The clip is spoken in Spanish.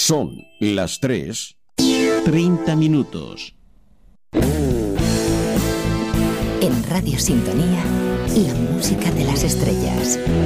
Son las 3:30. En Radio Sintonía, la música de las estrellas.